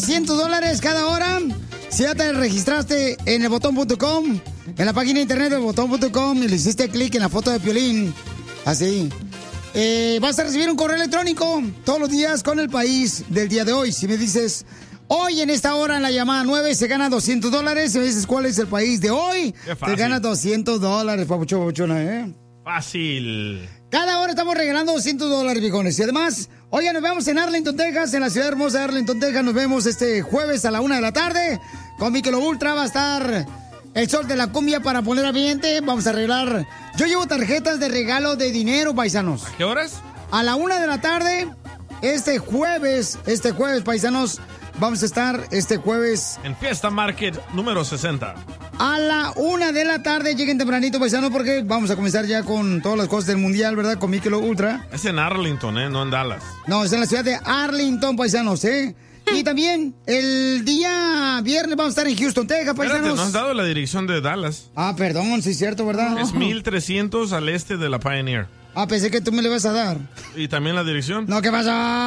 $200 cada hora. Si ya te registraste en elbotón.com, en la página de internet del botón.com y le hiciste clic en la foto de Piolín, así, vas a recibir un correo electrónico todos los días con el país del día de hoy. Si me dices, hoy en esta hora en la llamada 9 se gana $200, si me dices cuál es el país de hoy, te ganas $200, papuchona, ¿eh? Fácil. Cada hora estamos regalando $200, viejones. Y además, oigan, nos vemos en Arlington, Texas, en la ciudad hermosa de Arlington, Texas. Nos vemos este jueves a la 1 de la tarde. Con Michelob Ultra va a estar el sol de la cumbia para poner ambiente. Vamos a arreglar. Yo llevo tarjetas de regalo de dinero, paisanos. ¿A qué horas? A la 1 de la tarde, este jueves, paisanos, vamos a estar este jueves. En Fiesta Market número 60. A la 1 de la tarde, lleguen tempranito, paisanos, porque vamos a comenzar ya con todas las cosas del mundial, ¿verdad? Con Michelob Ultra. Es en Arlington, no en Dallas. No, es en la ciudad de Arlington, paisanos, ¿eh? Y también el día viernes vamos a estar en Houston, Texas, paisanos. Espérate, no has dado la dirección de Dallas. Ah, perdón, sí es cierto, ¿verdad? Es 1300 al este de la Pioneer. Ah, pensé que tú me le vas a dar. ¿Y también la dirección? No, ¿qué pasa?